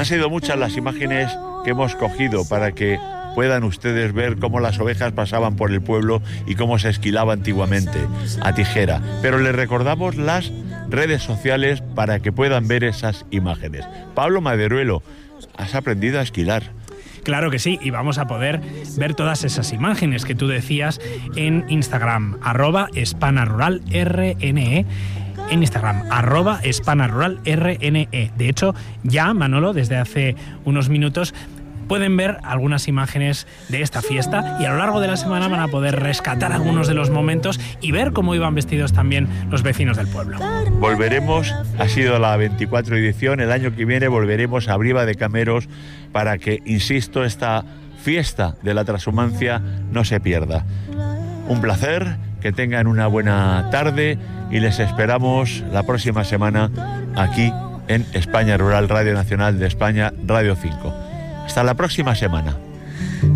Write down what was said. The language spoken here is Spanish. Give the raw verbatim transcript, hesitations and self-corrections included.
Han sido muchas las imágenes que hemos cogido para que puedan ustedes ver cómo las ovejas pasaban por el pueblo y cómo se esquilaba antiguamente a tijera. Pero les recordamos las redes sociales para que puedan ver esas imágenes. Pablo Maderuelo, has aprendido a esquilar. Claro que sí, y vamos a poder ver todas esas imágenes que tú decías en Instagram, arroba espanaruralrne. En Instagram, arroba espanaruralrne. De hecho, ya, Manolo, desde hace unos minutos, pueden ver algunas imágenes de esta fiesta y a lo largo de la semana van a poder rescatar algunos de los momentos y ver cómo iban vestidos también los vecinos del pueblo. Volveremos, ha sido la veinticuatro edición, el año que viene volveremos a Briva de Cameros para que, insisto, esta fiesta de la transhumancia no se pierda. Un placer, que tengan una buena tarde y les esperamos la próxima semana aquí en España Rural, Radio Nacional de España, Radio cinco. Hasta la próxima semana.